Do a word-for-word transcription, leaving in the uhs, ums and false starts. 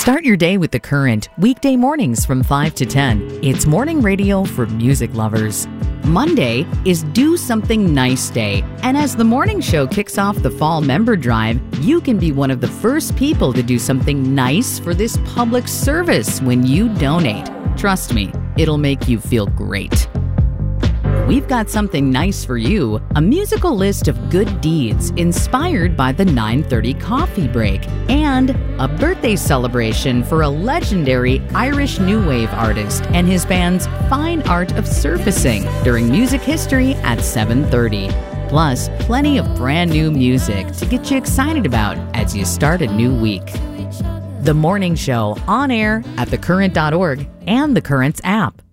Start your day with The Current, weekday mornings from five to ten. It's morning radio for music lovers. Monday is Do Something Nice Day, and as the morning show kicks off the fall member drive, you can be one of the first people to do something nice for this public service when you donate. Trust me, it'll make you feel great. We've got something nice for you, a musical list of good deeds inspired by the nine thirty coffee break, and a birthday celebration for a legendary Irish new wave artist and his band's Fine Art of Surfacing during Music History at seven thirty. Plus, plenty of brand new music to get you excited about as you start a new week. The Morning Show, on air at the current dot org and the Currents app.